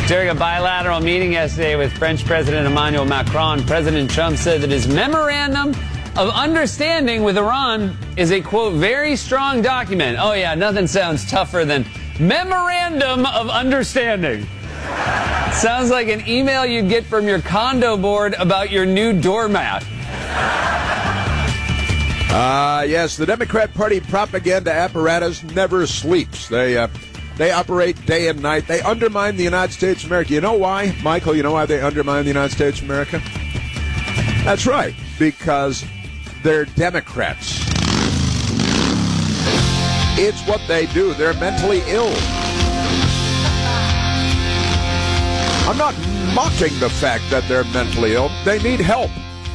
During a bilateral meeting yesterday with French President Emmanuel Macron, President Trump said that his memorandum of understanding with Iran is a, quote, very strong document. Oh, yeah, nothing sounds tougher than memorandum of understanding. Sounds like an email you'd get from your condo board about your new doormat. Yes, the Democrat Party propaganda apparatus never sleeps. They operate day and night. They undermine the United States of America. You know why, Michael? You know why they undermine the United States of America? That's right, because they're Democrats. It's what they do. They're mentally ill. I'm not mocking the fact that they're mentally ill. They need help.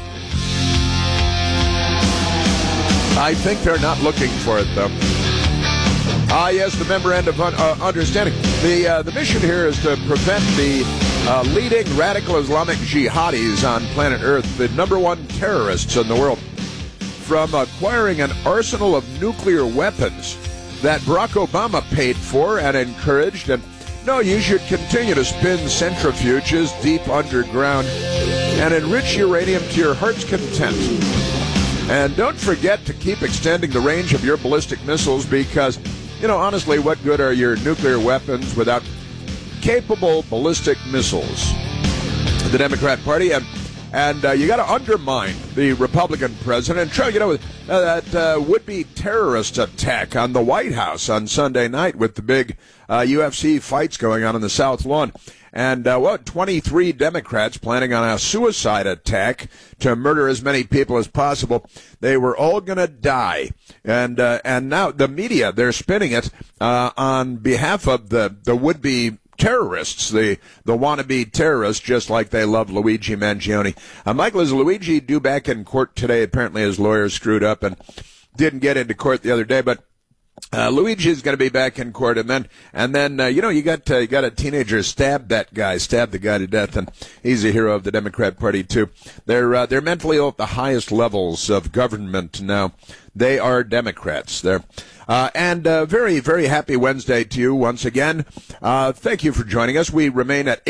I think they're not looking for it, though. Yes, the memorandum of understanding. The mission here is to prevent the leading radical Islamic jihadis on planet Earth, the number one terrorists in the world, from acquiring an arsenal of nuclear weapons that Barack Obama paid for and encouraged. And no, you should continue to spin centrifuges deep underground and enrich uranium to your heart's content. And don't forget to keep extending the range of your ballistic missiles because, you know, honestly, what good are your nuclear weapons without capable ballistic missiles? The Democrat Party, and you got to undermine the Republican president. You know, that would-be terrorist attack on the White House on Sunday night with the big UFC fights going on in the South Lawn. And, 23 Democrats planning on a suicide attack to murder as many people as possible. They were all going to die. And now the media, they're spinning it on behalf of the would-be terrorists, the wannabe terrorists, just like they love Luigi Mangione. Michael, is Luigi due back in court today? Apparently his lawyer screwed up and didn't get into court the other day, but Luigi is going to be back in court, and then you got a teenager stab the guy to death, and he's a hero of the Democrat Party too. They're mentally ill at the highest levels of government now. They are Democrats. Very, very happy Wednesday to you once again. Thank you for joining us. We remain at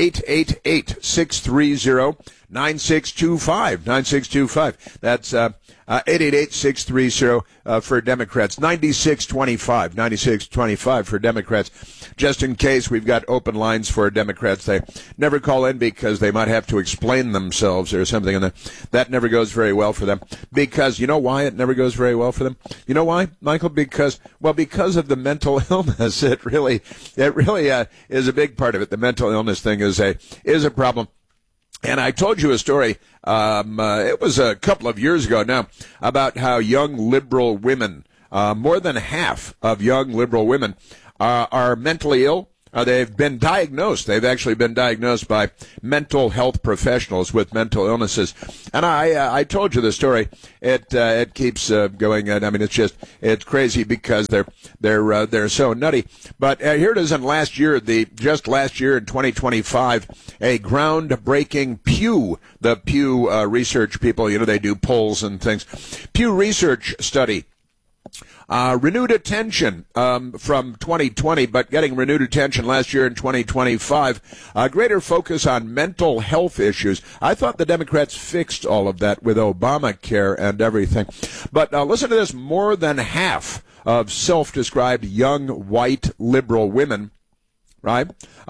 888-630-9625. 9625. That's 888-630 for Democrats. 9625. 9625 for Democrats. Just in case, we've got open lines for Democrats. They never call in because they might have to explain themselves or something, and that never goes very well for them. Because you know why it never goes very well for them? You know why, Michael? Because of the mental illness. It really is a big part of it. The mental illness thing is a problem. And I told you a story, it was a couple of years ago now, about how young liberal women, more than half of young liberal women are mentally ill. They've been diagnosed. They've actually been diagnosed by mental health professionals with mental illnesses. And I told you the story. It keeps going. I mean, it's crazy because they're so nutty. But here it is in last year in 2025, a groundbreaking Pew, the Pew research people, they do polls and things. Pew Research study. Renewed attention from 2020, but getting renewed attention last year in 2025. Greater focus on mental health issues. I thought the Democrats fixed all of that with Obamacare and everything. But listen to this. More than half of self-described young white liberal women, right?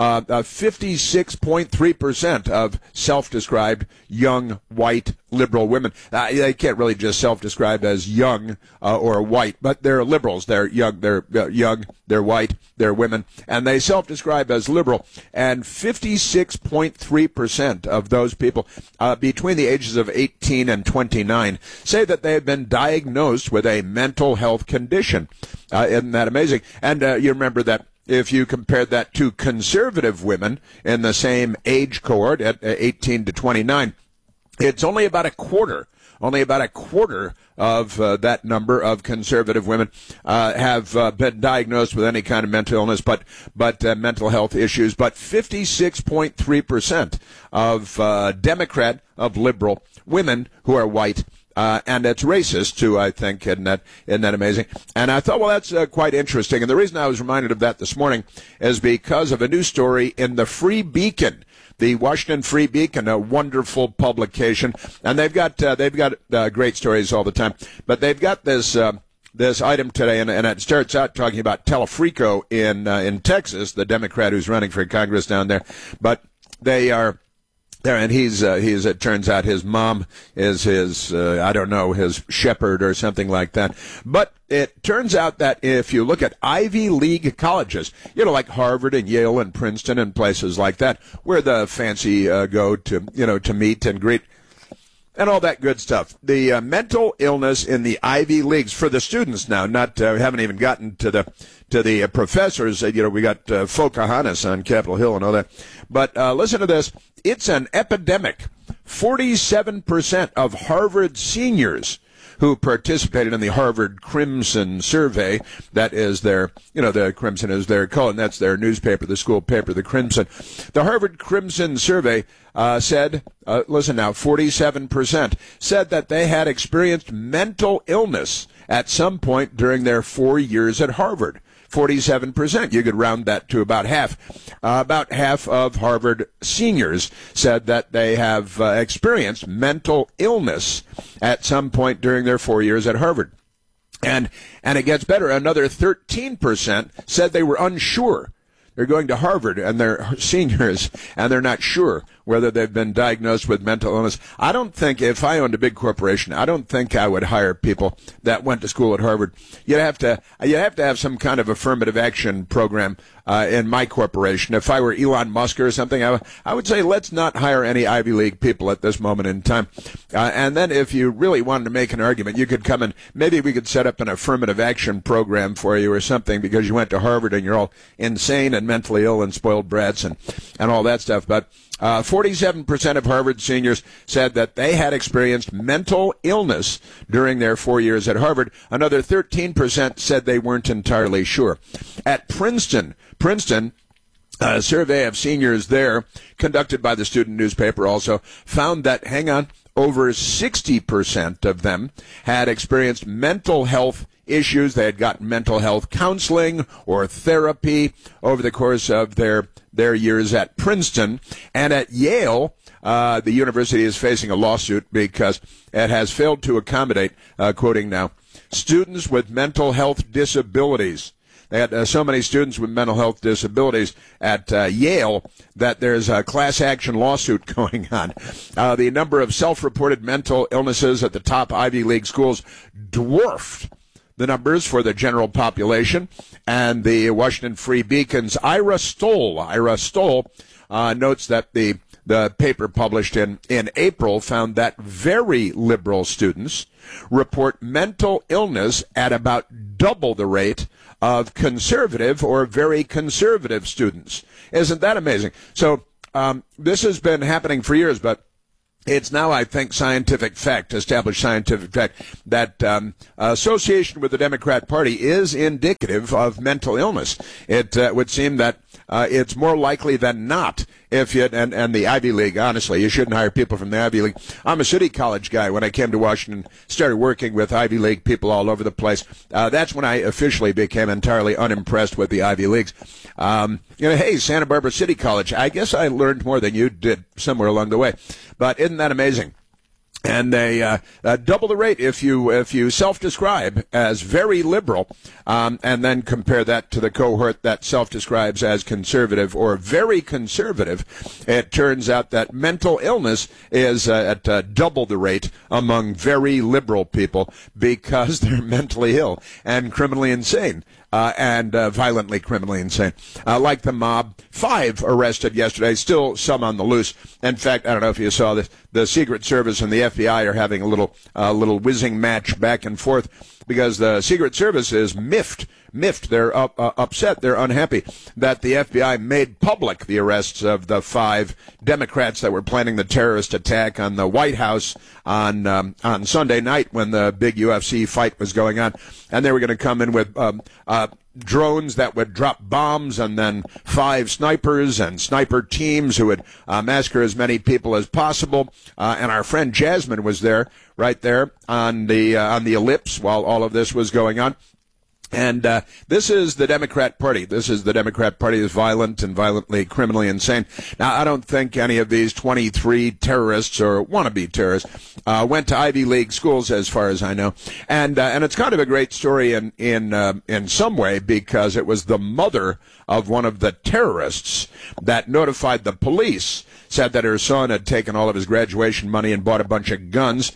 56.3% of self-described young white liberal women. They can't really just self-describe as young or white, but they're liberals. They're young, they're white, they're women, and they self-describe as liberal. And 56.3% of those people between the ages of 18 and 29 say that they have been diagnosed with a mental health condition. Isn't that amazing? And you remember that if you compared that to conservative women in the same age cohort at 18 to 29, it's only about a quarter of that number of conservative women have been diagnosed with any kind of mental illness, but mental health issues. But 56.3% of liberal women who are white and it's racist too, I think. Isn't that amazing? And I thought, well, that's quite interesting. And the reason I was reminded of that this morning is because of a news story in the Free Beacon. The Washington Free Beacon, a wonderful publication, and they've got great stories all the time. But they've got this item today, and it starts out talking about Telefrico in Texas, the Democrat who's running for Congress down there. But they are there, and he's it turns out his mom is his I don't know, his shepherd or something like that. But it turns out that if you look at Ivy League colleges, like Harvard and Yale and Princeton and places like that, where the fancy go to meet and greet and all that good stuff. The mental illness in the Ivy Leagues for the students now, not haven't even gotten to the professors. We got Pocahontas on Capitol Hill and all that. But listen to this. It's an epidemic. 47% of Harvard seniors who participated in the Harvard Crimson survey, that is their, the Crimson is their color, and that's their newspaper, the school paper, the Crimson. The Harvard Crimson survey said, listen now, 47% said that they had experienced mental illness at some point during their 4 years at Harvard. 47%. You could round that to about half. About half of Harvard seniors said that they have experienced mental illness at some point during their 4 years at Harvard. And it gets better. Another 13% said they were unsure. They're going to Harvard and they're seniors and they're not sure whether they've been diagnosed with mental illness. I don't think, if I owned a big corporation, I don't think I would hire people that went to school at Harvard. You'd have to have some kind of affirmative action program in my corporation. If I were Elon Musk or something, I would say let's not hire any Ivy League people at this moment in time. And then if you really wanted to make an argument, you could come and maybe we could set up an affirmative action program for you or something because you went to Harvard and you're all insane and mentally ill and spoiled brats and all that stuff. But 47% of Harvard seniors said that they had experienced mental illness during their 4 years at Harvard. Another 13% said they weren't entirely sure. At Princeton, a survey of seniors there, conducted by the student newspaper also, found that, over 60% of them had experienced mental health issues. They had gotten mental health counseling or therapy over the course of their years at Princeton. And at Yale, the university is facing a lawsuit because it has failed to accommodate, quoting now, students with mental health disabilities. They had so many students with mental health disabilities at Yale that there's a class action lawsuit going on. The number of self-reported mental illnesses at the top Ivy League schools dwarfed the numbers for the general population. And the Washington Free Beacon's Ira Stoll notes that the paper published in April found that very liberal students report mental illness at about double the rate of conservative or very conservative students. Isn't that amazing? So this has been happening for years, but it's now, I think, established scientific fact, that association with the Democrat Party is indicative of mental illness. It would seem that it's more likely than not if you, and the Ivy League, honestly, you shouldn't hire people from the Ivy League. I'm a city college guy. When I came to Washington, started working with Ivy League people all over the place. That's when I officially became entirely unimpressed with the Ivy Leagues. Hey, Santa Barbara City College, I guess I learned more than you did somewhere along the way. But isn't that amazing? And they double the rate if you self-describe as very liberal, and then compare that to the cohort that self-describes as conservative or very conservative. It turns out that mental illness is at double the rate among very liberal people because they're mentally ill and criminally insane. And violently criminally insane. Like the mob, 5 arrested yesterday, still some on the loose. In fact, I don't know if you saw this, the Secret Service and the FBI are having a little whizzing match back and forth because the Secret Service is miffed. They're upset. They're unhappy that the FBI made public the arrests of the 5 Democrats that were planning the terrorist attack on the White House on Sunday night when the big UFC fight was going on. And they were going to come in with drones that would drop bombs, and then 5 snipers and sniper teams who would massacre as many people as possible. And our friend Jasmine was there, right there on the ellipse while all of this was going on. And this is the Democrat Party. This is the Democrat Party is violent and violently, criminally insane. Now, I don't think any of these 23 terrorists or wannabe terrorists went to Ivy League schools, as far as I know. And it's kind of a great story in some way, because it was the mother of one of the terrorists that notified the police, said that her son had taken all of his graduation money and bought a bunch of guns,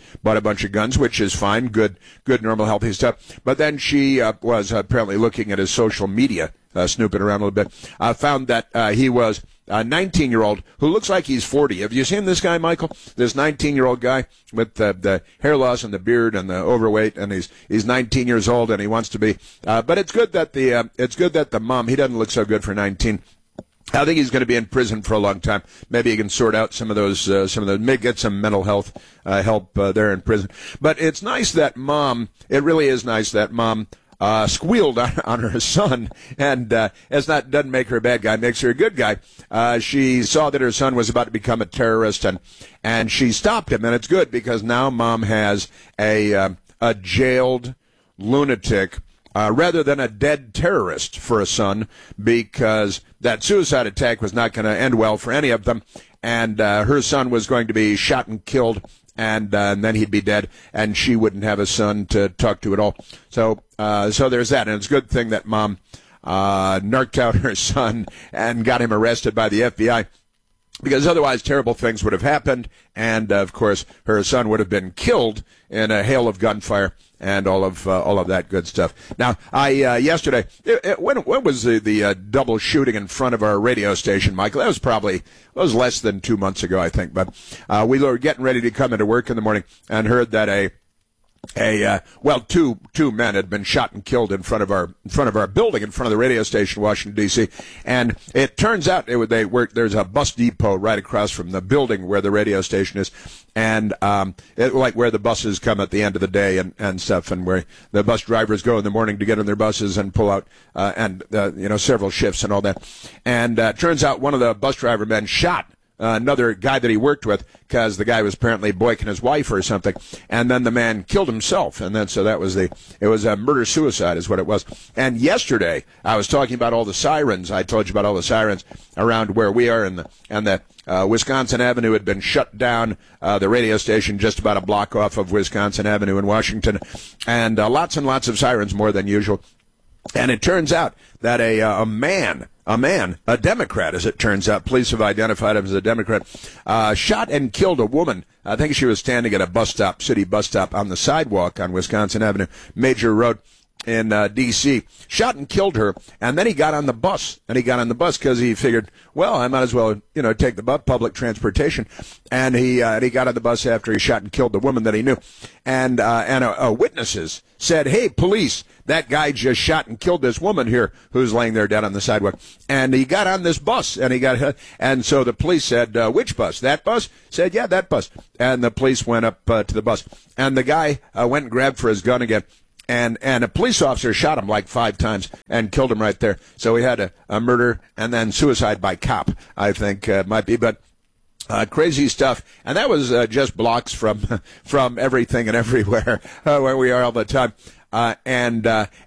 which is fine, good, normal, healthy stuff. But then she was apparently looking at his social media, snooping around a little bit, found that he was a 19-year-old who looks like he's 40. Have you seen this guy, Michael? This 19-year-old guy with the hair loss and the beard and the overweight, and he's 19 years old and he wants to be. But it's good that the mom, he doesn't look so good for 19. I think he's going to be in prison for a long time. Maybe he can sort out some of those, maybe get some mental health help there in prison. But it's nice that mom. It really is nice that mom squealed on her son, and doesn't make her a bad guy, makes her a good guy. She saw that her son was about to become a terrorist, and she stopped him, and it's good because now mom has a jailed lunatic rather than a dead terrorist for a son, because that suicide attack was not going to end well for any of them, and her son was going to be shot and killed, and then he'd be dead, and she wouldn't have a son to talk to at all. So there's that, and it's a good thing that mom narked out her son and got him arrested by the FBI, because otherwise terrible things would have happened, and of course her son would have been killed in a hail of gunfire and all of that good stuff. Now, yesterday, when was the double shooting in front of our radio station, Michael? That was less than 2 months ago, I think. But we were getting ready to come into work in the morning and heard that two men had been shot and killed in front of our building, in front of the radio station, Washington D.C. And it turns out there's a bus depot right across from the building where the radio station is, and like where the buses come at the end of the day and stuff, and where the bus drivers go in the morning to get on their buses and pull out several shifts and all that. And turns out one of the bus driver men shot another guy that he worked with, because the guy was apparently boycotting his wife or something, and then the man killed himself, and then it was a murder-suicide is what it was. And yesterday, I was talking about all the sirens. I told you about all the sirens around where we are, and the Wisconsin Avenue had been shut down, the radio station just about a block off of Wisconsin Avenue in Washington, and lots and lots of sirens, more than usual. And it turns out that a man, a Democrat, as it turns out, police have identified him as a Democrat, shot and killed a woman. I think she was standing at a city bus stop on the sidewalk on Wisconsin Avenue, Major Road in D.C., shot and killed her, and then he got on the bus, because he figured, well, I might as well, take the public transportation, and he got on the bus after he shot and killed the woman that he knew, and witnesses said, hey, police, that guy just shot and killed this woman here who's laying there dead on the sidewalk, and he got on this bus, and so the police said, which bus? That bus? Said, yeah, that bus, and the police went up to the bus, and the guy went and grabbed for his gun again. And a police officer shot him like 5 times and killed him right there. So we had a murder and then suicide by cop, I think might be. But crazy stuff. And that was just blocks from everything and everywhere where we are all the time. And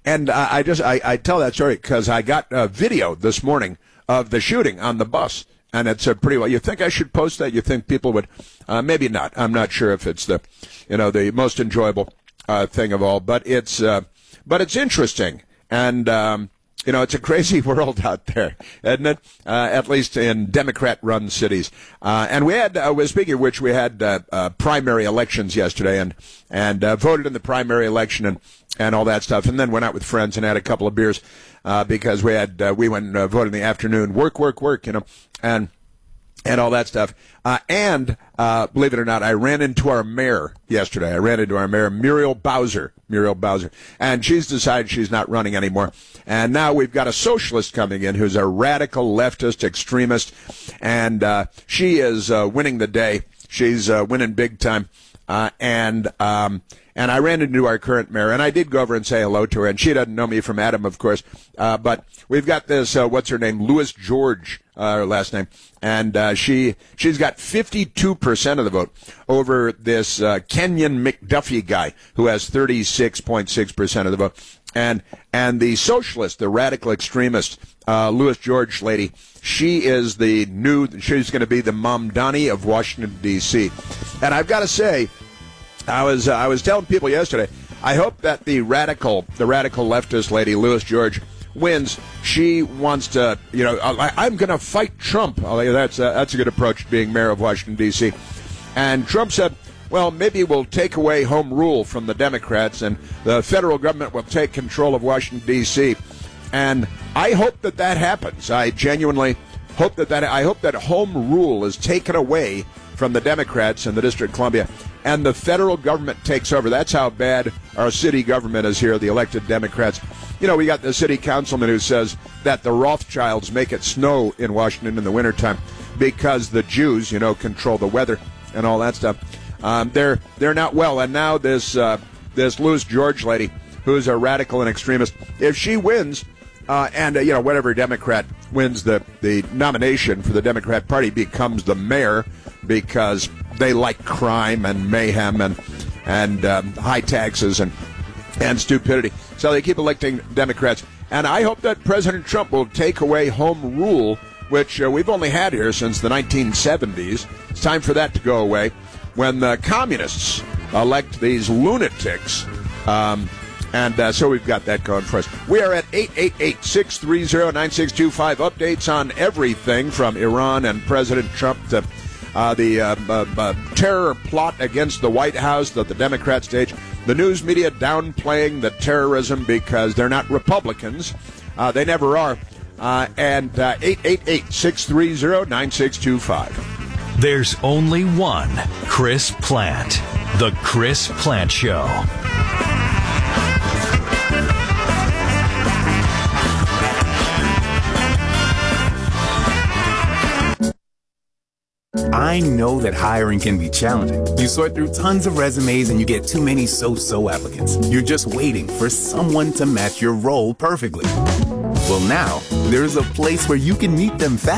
I tell that story because I got a video this morning of the shooting on the bus. And it's pretty well. You think I should post that? You think people would? Maybe not. I'm not sure if it's the most enjoyable thing of all, but it's interesting, and it's a crazy world out there, isn't it? At least in Democrat-run cities. And we had, speaking of which, we had primary elections yesterday, and voted in the primary election and all that stuff, and then went out with friends and had a couple of beers because we went and voted in the afternoon, work, and all that stuff. And believe it or not, I ran into our mayor yesterday. Muriel Bowser. And she's decided she's not running anymore. And now we've got a socialist coming in who's a radical leftist extremist. And she is winning the day. She's winning big time. And And I ran into our current mayor, and I did go over and say hello to her, and she doesn't know me from Adam, of course. But we've got this, what's her name, Louis George, her last name, and she's got 52% of the vote over this Kenyon McDuffie guy, who has 36.6% of the vote. And the socialist, the radical extremist, Louis George lady, she's going to be the Mamdani of Washington, D.C. And I've got to say, I was telling people yesterday, I hope that the radical leftist lady, Louis George, wins. She wants to, I'm going to fight Trump. That's a good approach to being mayor of Washington, D.C. And Trump said, well, maybe we'll take away home rule from the Democrats and the federal government will take control of Washington, D.C. And I hope that happens. I genuinely hope I hope that home rule is taken away from the Democrats in the District of Columbia and the federal government takes over. That's how bad our city government is here, the elected Democrats. We got the city councilman who says that the Rothschilds make it snow in Washington in the wintertime because the Jews, control the weather and all that stuff. They're not well. And now this Louis George lady, who's a radical and extremist, if she wins, whatever Democrat wins the nomination for the Democrat Party becomes the mayor because they like crime and mayhem and high taxes and stupidity. So they keep electing Democrats. And I hope that President Trump will take away home rule, which we've only had here since the 1970s. It's time for that to go away when the communists elect these lunatics. So we've got that going for us. We are at 888-630-9625. Updates on everything from Iran and President Trump to the terror plot against the White House that the Democrats stage. The news media downplaying the terrorism because they're not Republicans. They never are. And 888-630-9625. There's only one Chris Plante. The Chris Plante Show. I know that hiring can be challenging. You sort through tons of resumes and you get too many so-so applicants. You're just waiting for someone to match your role perfectly. Well, now, there's a place where you can meet them fast.